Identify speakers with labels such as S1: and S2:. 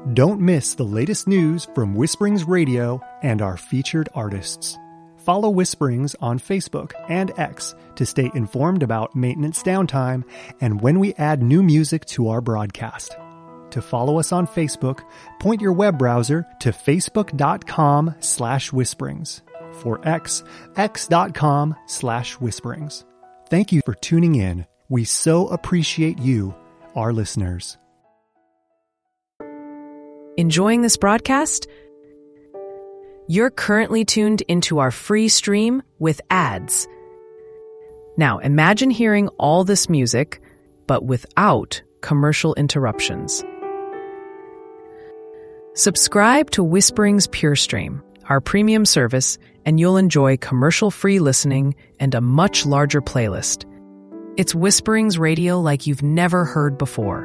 S1: Don't miss the latest news from Whisperings Radio and our featured artists. Follow Whisperings on Facebook and X to stay informed about maintenance downtime and when we add new music to our broadcast. To follow us on Facebook, point your web browser to facebook.com/whisperings. For X, x.com/whisperings. Thank you for tuning in. We so appreciate you, our listeners.
S2: Enjoying this broadcast? You're currently tuned into our free stream with ads. Now imagine hearing all this music, but without commercial interruptions. Subscribe to Whisperings Pure Stream, our premium service, and you'll enjoy commercial-free listening and a much larger playlist. It's Whisperings Radio like you've never heard before.